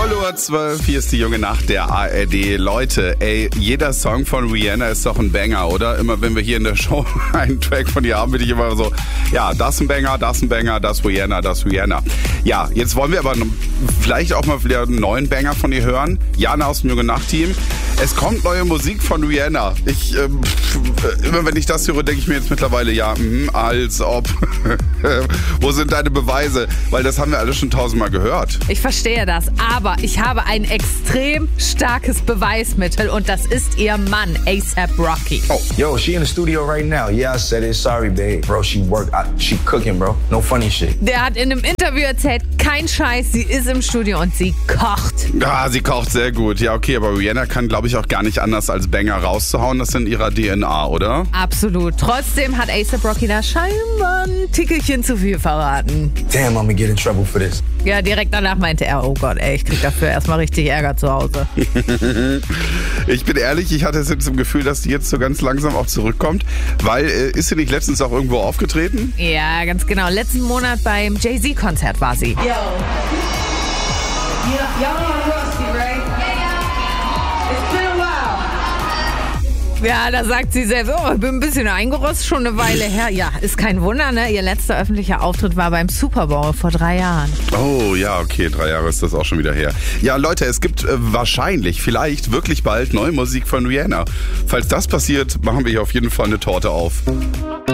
0:12 Uhr, hier ist die junge Nacht der ARD. Leute, ey, jeder Song von Rihanna ist doch ein Banger, oder? Immer wenn wir hier in der Show einen Track von ihr haben, bin ich immer so, ja, das ein Banger, das ein Banger, das Rihanna, das Rihanna. Ja, jetzt wollen wir aber vielleicht auch mal wieder einen neuen Banger von ihr hören. Jana aus dem junge Nacht-Team. Es kommt neue Musik von Rihanna. Immer wenn ich das höre, denke ich mir jetzt mittlerweile, ja, als ob. Wo sind deine Beweise? Weil das haben wir alle schon 1000-mal gehört. Ich verstehe das, aber ich habe ein extrem starkes Beweismittel und das ist ihr Mann, A$AP Rocky. Oh, yo, she in the studio right now. Yeah, I said it. Sorry, babe. Bro, she cooking, bro. No funny shit. Der hat in einem Interview erzählt, kein Scheiß, sie ist im Studio und sie kocht. Ja, sie kocht sehr gut. Ja, okay, aber Rihanna kann, glaube ich, auch gar nicht anders als Banger rauszuhauen. Das ist in ihrer DNA, oder? Absolut. Trotzdem hat A$AP Rocky da scheinbar ein Tickelchen zu viel verraten. Damn, I'm gonna get in trouble for this. Ja, direkt danach meinte er, oh Gott, ey, ich krieg dafür erstmal richtig Ärger zu Hause. Ich bin ehrlich, ich hatte jetzt im Gefühl, dass die jetzt so ganz langsam auch zurückkommt, weil, ist sie nicht letztens auch irgendwo aufgetreten? Ja, ganz genau. Letzten Monat beim Jay-Z-Konzert war sie. Yo. Y'all know Rusty, right? Yeah. It's been a while. Ja, da sagt sie selbst, oh, ich bin ein bisschen eingerostet, schon eine Weile her. Ja, ist kein Wunder, ne? Ihr letzter öffentlicher Auftritt war beim Super Bowl vor 3 Jahren. Oh, ja, okay, 3 Jahre ist das auch schon wieder her. Ja, Leute, es gibt wahrscheinlich, vielleicht wirklich bald neue Musik von Rihanna. Falls das passiert, machen wir hier auf jeden Fall eine Torte auf.